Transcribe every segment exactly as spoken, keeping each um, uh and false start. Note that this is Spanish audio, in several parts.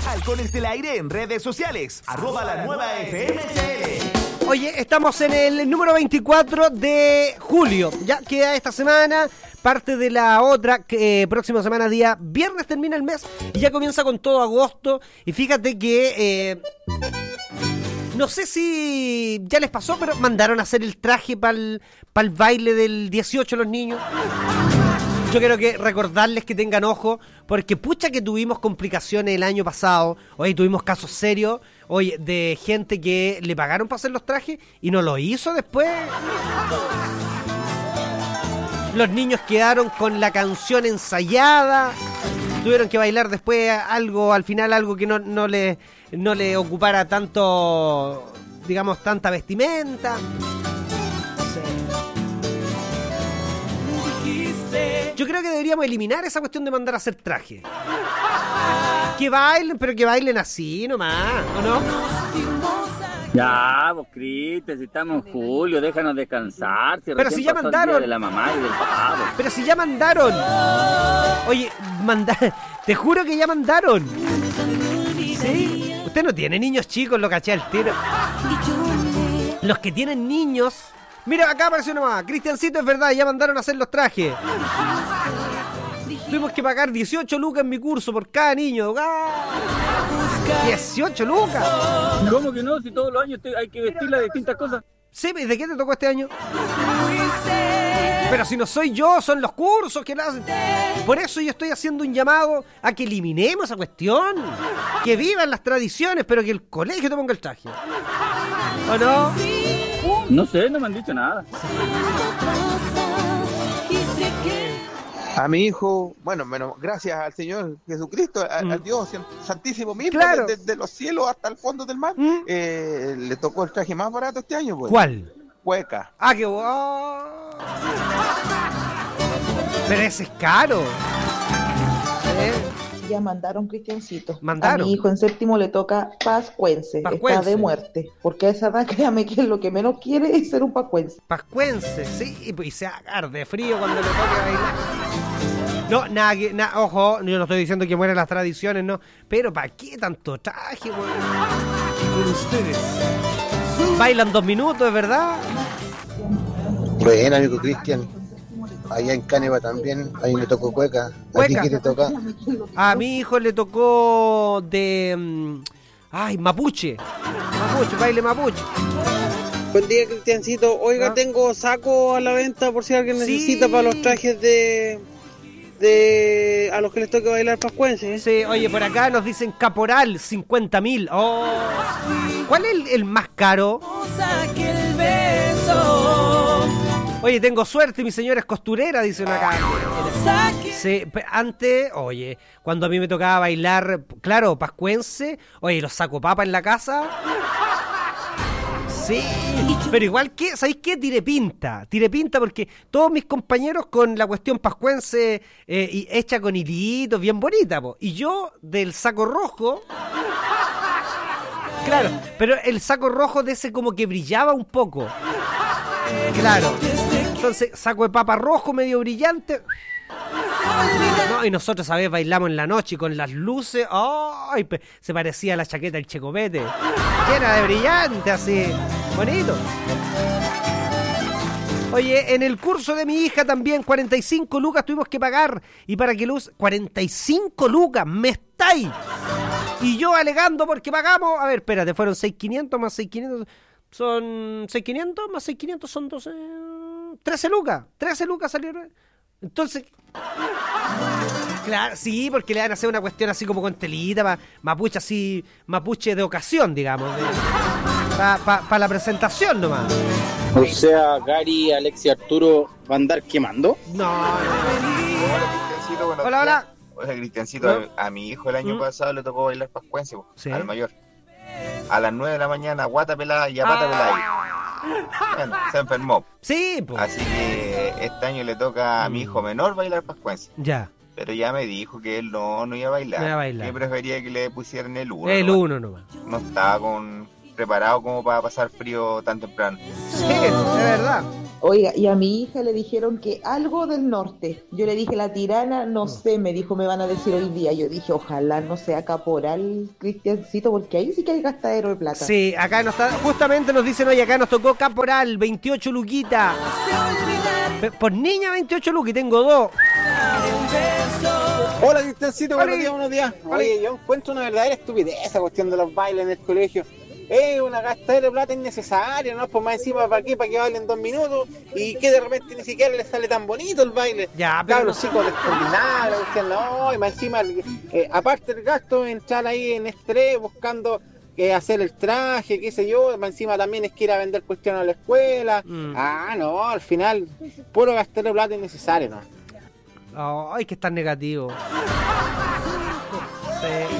Halcones del Aire en redes sociales. Arroba la nueva F M C L. Oye, estamos en el número veinticuatro de julio. Ya queda esta semana, parte de la otra, que eh, próxima semana, día viernes termina el mes y ya comienza con todo agosto. Y fíjate que, eh, no sé si ya les pasó, pero mandaron a hacer el traje para el baile del dieciocho los niños. Yo quiero que recordarles que tengan ojo, porque pucha que tuvimos complicaciones el año pasado. Hoy tuvimos casos serios, oye, de gente que le pagaron para hacer los trajes y no lo hizo después. Los niños quedaron con la canción ensayada, tuvieron que bailar después algo, al final algo que no, no le no le ocupara tanto, digamos, tanta vestimenta. Yo creo que deberíamos eliminar esa cuestión de mandar a hacer traje. Que bailen, pero que bailen así nomás, ¿o no? Ya, vos, Cristian, si estamos en julio, déjanos descansar. Si pero si ya mandaron. De la mamá y del papá, vos. Pero si ya mandaron. Oye, manda... te juro que ya mandaron. ¿Sí? Usted no tiene niños chicos, lo caché al tiro. Los que tienen niños... Mira, acá apareció nomás. Cristiancito, es verdad, ya mandaron a hacer los trajes. Tuvimos que pagar dieciocho lucas en mi curso por cada niño. ¡Ah! dieciocho lucas. ¿Cómo que no? Si todos los años te, hay que vestir las distintas cosas. Sí, ¿de qué te tocó este año? Pero si no soy yo, son los cursos que lo hacen. Por eso yo estoy haciendo un llamado a que eliminemos esa cuestión. Que vivan las tradiciones, pero que el colegio te ponga el traje. ¿O no? No sé, no me han dicho nada. A mi hijo, bueno, menos, gracias al Señor Jesucristo, a, mm. al Dios Santísimo mismo, claro. desde de los cielos hasta el fondo del mar, mm. eh, le tocó el traje más barato este año, pues. ¿Cuál? Cueca. Ah, qué guau. Pero ese es caro. ¿Eh? Ya mandaron, Cristiancito. ¿Mandaron? A mi hijo en séptimo le toca pascuense. pascuense. Está de muerte. Porque a esa edad, créame que lo que menos quiere es ser un pascuense. Pascuense, sí. Y se arde frío cuando le toque bailar. No, nada, que, nada, ojo, yo no estoy diciendo que mueran las tradiciones, no. Pero ¿para qué tanto traje, güey? Con ustedes. Bailan dos minutos, ¿es verdad? Bueno, amigo Cristian. Allá en Caneva también, ahí le tocó cueca. ¿A ti qué te toca? A mi hijo le tocó de... Um, ay, mapuche. Mapuche, baile mapuche. Buen día, Cristiancito. Oiga, ¿ah? Tengo saco a la venta por si alguien necesita sí. Para los trajes de... de a los que les toque bailar pascuense. ¿eh? Sí, oye, por acá nos dicen caporal, cincuenta mil. Oh. ¿Cuál es el, el más caro? El beso. Oye, tengo suerte, mi señora es costurera, dice una acá. Sí, antes, oye, cuando a mí me tocaba bailar, claro, pascuense, oye, los saco papa en la casa. Sí, pero igual que, ¿sabéis qué? Tire pinta, tire pinta porque todos mis compañeros con la cuestión pascuense eh, y hecha con hilitos, bien bonita, po. Y yo del saco rojo... Claro, pero el saco rojo de ese como que brillaba un poco. Claro. Entonces, saco de papa rojo medio brillante. No, y nosotros a veces bailamos en la noche con las luces. ¡Ay! Oh, se parecía a la chaqueta del Checopete. Llena de brillante, así. Bonito. Oye, en el curso de mi hija también, cuarenta y cinco lucas tuvimos que pagar. Y para que luz, cuarenta y cinco lucas, me estáis. Y yo alegando porque pagamos. A ver, espérate, fueron seis mil quinientos más seis mil quinientos. Son seis mil quinientos más seis mil quinientos son doce. trece lucas. trece lucas salieron. Entonces. Claro, sí, porque le van a hacer una cuestión así como con telita, pa, mapuche así, mapuche de ocasión, digamos. Para pa, pa la presentación nomás. O sea, Gary, Alex y Arturo van a andar quemando. No, no, no. Hola, hola, hola. Hola, Cristiancito. ¿No? A mi hijo el año ¿Mm? pasado le tocó bailar pascuense, ¿sí? Al mayor. A las nueve de la mañana, guata pelada y a pata pelada. Bueno, se enfermó. Sí, pues. Así que este año le toca a mi hijo menor bailar pascuense. Ya. Pero ya me dijo que él no, no iba a bailar. No iba a bailar. Yo prefería que le pusieran el uno. El nomás. uno nomás. No estaba con, preparado como para pasar frío tan temprano. Sí, de verdad. Oiga, y a mi hija le dijeron que algo del norte. Yo le dije la tirana, no sé, me dijo, me van a decir hoy día. Yo dije, ojalá no sea caporal, Cristiancito, porque ahí sí que hay gastadero de plata. Sí, acá nos está, justamente nos dicen, oye, acá nos tocó caporal, veintiocho luquitas. Por niña, veintiocho luquitas, tengo dos. Hola, Cristiancito, Hola. buenos días, buenos días. Oye, yo encuentro una verdadera estupidez esa cuestión de los bailes en el colegio. Es una gastadera de plata innecesaria, ¿no? Pues más encima, ¿para qué? Para que bailen dos minutos y que de repente ni siquiera les sale tan bonito el baile. Ya, pero... Claro, chicos, les combinaron, decían, no, y más encima, eh, aparte del gasto, entrar ahí en estrés buscando eh, hacer el traje, qué sé yo, más encima también es que ir a vender cuestiones a la escuela. Mm. Ah, no, al final, puro gastadera de plata innecesario, ¿no? Oh, ay, que es tan negativo. Sí.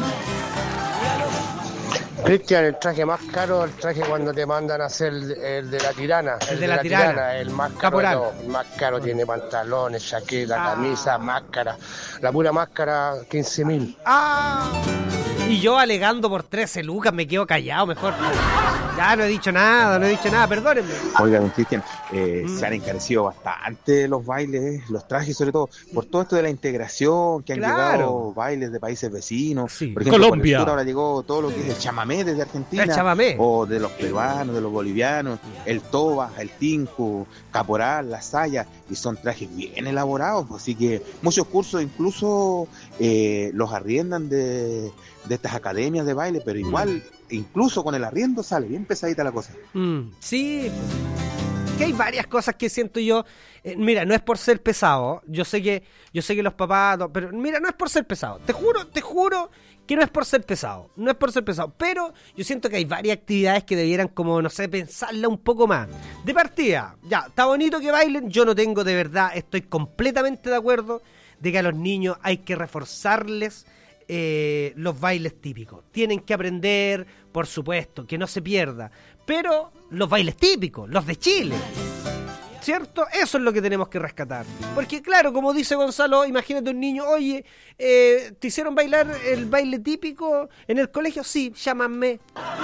Cristian, el traje más caro, el traje cuando te mandan a hacer el, el de la tirana. El, el de, de la, la tirana. tirana. El más caro, no, el más caro tiene pantalones, chaqueta, ah. camisa, máscara. La pura máscara, quince mil. Ah. Y yo alegando por trece lucas me quedo callado mejor. Ya no he dicho nada, no he dicho nada, perdónenme. Oiga, don Cristian, eh, mm. se han encarecido bastante los bailes, los trajes sobre todo, por todo esto de la integración, que han claro. llegado bailes de países vecinos. Sí. Por ejemplo, Colombia. Por el sur ahora llegó todo lo que es el chamamé desde Argentina. El chamamé. O de los peruanos, de los bolivianos, el toba, el tinku, caporal, la saya, y son trajes bien elaborados, así que muchos cursos incluso eh, los arriendan de, de estas academias de baile, pero igual... Mm. Incluso con el arriendo sale bien pesadita la cosa. Mm, sí, que hay varias cosas que siento yo. Eh, mira, no es por ser pesado. Yo sé que, yo sé que los papás, no, pero mira, no es por ser pesado. Te juro, te juro que no es por ser pesado. No es por ser pesado. Pero yo siento que hay varias actividades que debieran, como no sé, pensarla un poco más. De partida, ya, está bonito que bailen. Yo no tengo, de verdad, estoy completamente de acuerdo de que a los niños hay que reforzarles Eh, los bailes típicos. Tienen que aprender, por supuesto, que no se pierda, pero los bailes típicos, los de Chile, ¿cierto? Eso es lo que tenemos que rescatar. Porque claro, como dice Gonzalo, imagínate un niño, oye, eh, ¿te hicieron bailar el baile típico en el colegio? Sí, llámame.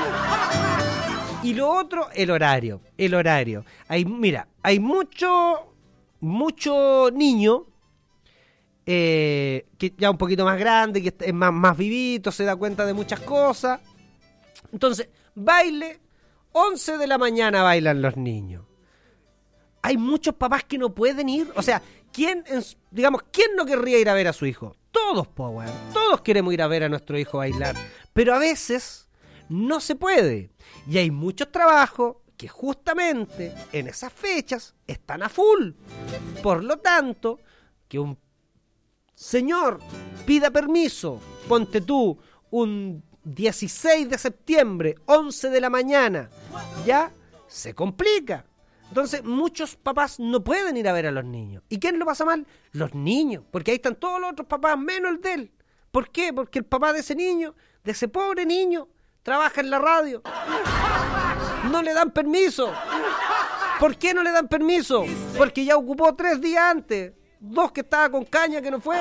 Y lo otro, el horario, el horario. Hay, mira, hay mucho, mucho niño Eh, que ya un poquito más grande, que es más, más vivito, se da cuenta de muchas cosas. Entonces, baile, once de la mañana bailan los niños. Hay muchos papás que no pueden ir. O sea, ¿quién, digamos, quién no querría ir a ver a su hijo? Todos, po, weón. Todos queremos ir a ver a nuestro hijo bailar. Pero a veces no se puede. Y hay muchos trabajos que justamente en esas fechas están a full. Por lo tanto, que un señor pida permiso, ponte tú, un dieciséis de septiembre, once de la mañana, ya se complica. Entonces muchos papás no pueden ir a ver a los niños. ¿Y quién lo pasa mal? Los niños, porque ahí están todos los otros papás menos el de él. ¿Por qué? Porque el papá de ese niño, de ese pobre niño, trabaja en la radio. No le dan permiso. ¿Por qué no le dan permiso? Porque ya ocupó tres días antes. Dos que estaba con caña que no fue.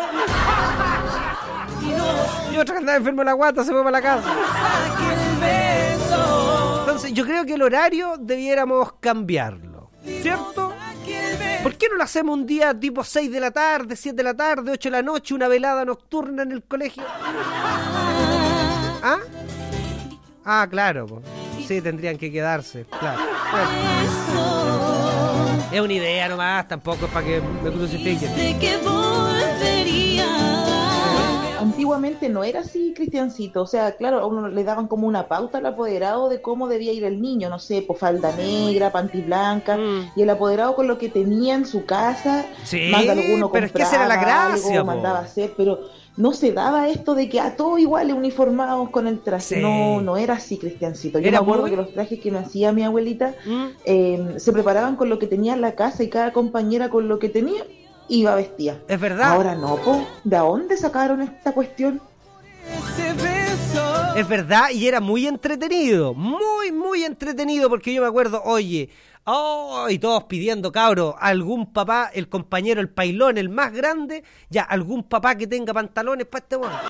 Y otra que andaba enfermo de la guata se fue para la casa. Entonces yo creo que el horario debiéramos cambiarlo, ¿cierto? ¿Por qué no lo hacemos un día tipo seis de la tarde, siete de la tarde, ocho de la noche, una velada nocturna en el colegio? ¿Ah? Ah, claro, pues. Sí, tendrían que quedarse, claro. Bueno. Es una idea nomás, tampoco es para que me crucifiquen. Antiguamente no era así, Cristiancito. O sea, claro, a uno le daban como una pauta al apoderado de cómo debía ir el niño. No sé, pues falda negra, panty blanca. Mm. Y el apoderado con lo que tenía en su casa, sí, más de alguno pero es que esa era la gracia, algo, mandaba a hacer, pero no se daba esto de que a todos iguales uniformados con el traje. Sí. No, no era así, Cristiancito. Yo me acuerdo muy... que los trajes que me hacía mi abuelita ¿Mm? eh, se preparaban con lo que tenía en la casa y cada compañera con lo que tenía iba vestida. Es verdad. Ahora no, po. ¿De dónde sacaron esta cuestión? Es verdad, y era muy entretenido, muy, muy entretenido, porque yo me acuerdo, oye, oh, y todos pidiendo, cabro, algún papá, el compañero, el pailón, el más grande, ya, algún papá que tenga pantalones para este bueno.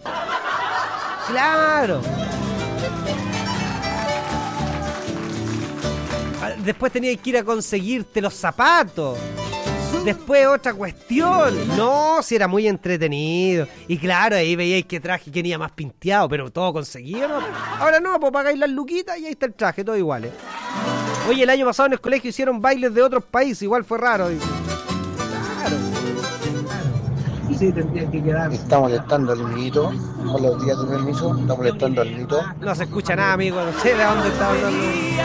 Claro. después tenías que ir a conseguirte los zapatos. Después otra cuestión. No, si era muy entretenido. Y claro, ahí veíais qué traje tenía más pinteado, pero todo conseguido, ¿no? Ahora no, pues pagáis las luquitas y ahí está el traje, todo igual. ¿eh? Oye, el año pasado en el colegio hicieron bailes de otros países, igual fue raro. Dice. Claro. Sí, tendría que quedar. Está molestando al niñito. Con los días de permiso, está molestando al niñito. No se escucha nada, amigo, no sé de dónde está hablando.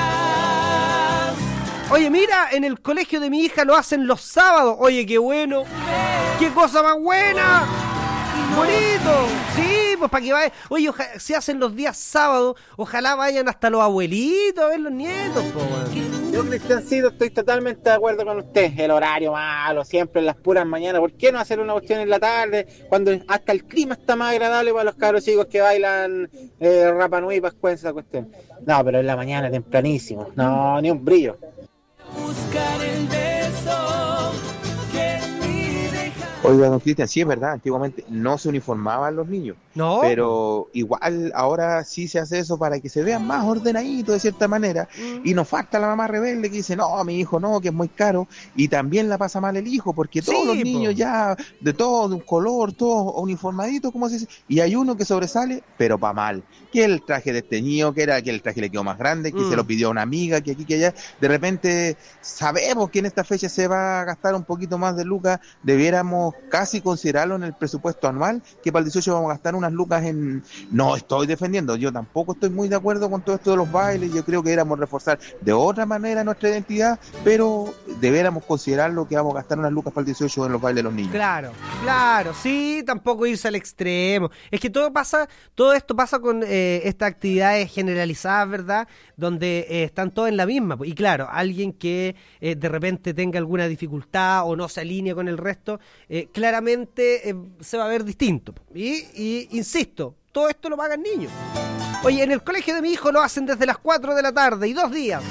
Oye, mira, en el colegio de mi hija lo hacen los sábados. Oye, qué bueno. ¡Qué cosa más buena! ¡Bonito! Sí, pues para que vayan. Oye, ojalá, si hacen los días sábados, ojalá vayan hasta los abuelitos a ver los nietos, po. Yo, Cristiancito, estoy totalmente de acuerdo con usted. El horario malo, siempre en las puras mañanas. ¿Por qué no hacer una cuestión en la tarde? Cuando hasta el clima está más agradable para los cabros chicos que bailan eh, Rapa Nui y Pascuense, esa cuestión. No, pero en la mañana, tempranísimo. No, ni un brillo. Buscar el beso que me deja. Oiga, don Cristian, sí es verdad, antiguamente no se uniformaban los niños. No. Pero igual ahora sí se hace eso para que se vean más ordenaditos de cierta manera. Mm. Y nos falta la mamá rebelde que dice, no, mi hijo no, que es muy caro. Y también la pasa mal el hijo, porque todos sí, los niños po. ya de todo, de un color, todos uniformaditos, como se dice. Y hay uno que sobresale, pero para mal. Que el traje desteñido, que era que el traje le quedó más grande, que mm. se lo pidió a una amiga, que aquí, que allá. De repente sabemos que en esta fecha se va a gastar un poquito más de lucas. Debiéramos casi considerarlo en el presupuesto anual, que para el dieciocho vamos a gastar unas lucas en... No estoy defendiendo, yo tampoco estoy muy de acuerdo con todo esto de los bailes. Yo creo que deberíamos reforzar de otra manera nuestra identidad, pero deberíamos considerar lo que vamos a gastar unas lucas para el dieciocho en los bailes de los niños. Claro, claro, sí, tampoco irse al extremo. Es que todo pasa, todo esto pasa con eh, estas actividades generalizadas, ¿verdad? Donde eh, están todos en la misma. Y claro, alguien que eh, de repente tenga alguna dificultad o no se alinee con el resto, eh, claramente eh, se va a ver distinto. Y, y insisto, todo esto lo pagan niños. Oye, en el colegio de mi hijo lo hacen desde las cuatro de la tarde y dos días.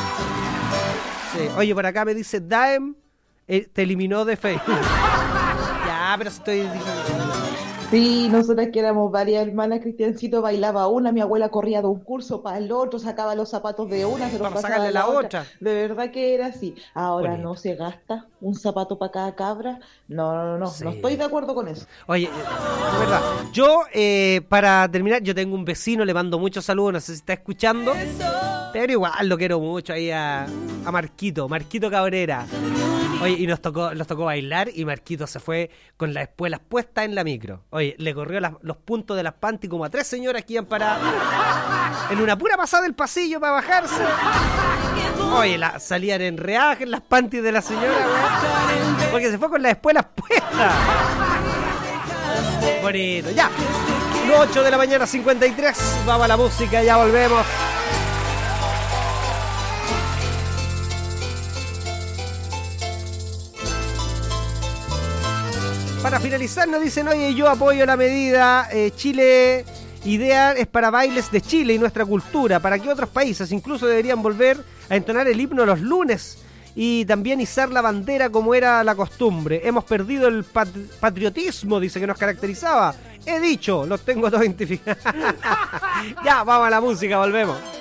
Sí. Oye, por acá me dice Daem, eh, te eliminó de Facebook. Ya, pero estoy... Sí, nosotras que éramos varias hermanas, Cristiancito bailaba una, mi abuela corría de un curso para el otro, sacaba los zapatos de una, se los Vamos pasaba a la, la otra. otra. De verdad que era así. Ahora Bonito. no se gasta un zapato para cada cabra. No, no, no, Sí. no estoy de acuerdo con eso. Oye, de verdad, yo, eh, para terminar, yo tengo un vecino, le mando muchos saludos, no sé si está escuchando, pero igual lo quiero mucho ahí a, a Marquito, Marquito Cabrera. Oye, y nos tocó, nos tocó bailar y Marquito se fue con las espuelas puestas en la micro. Oye, le corrió las, los puntos de las panty como a tres señoras que iban para... en una pura pasada del pasillo para bajarse. Oye, la, salían en reaje las panties de la señora, güey, porque se fue con las espuelas puestas. Bonito, ya. ocho de la mañana, cincuenta y tres. Vamos a la música, ya volvemos. Para finalizar nos dicen, oye, yo apoyo la medida, eh, Chile ideal es para bailes de Chile y nuestra cultura, para que otros países incluso deberían volver a entonar el himno los lunes y también izar la bandera como era la costumbre. Hemos perdido el pat- patriotismo, dice, que nos caracterizaba. He dicho, los tengo todos identificados. Ya, vamos a la música, volvemos.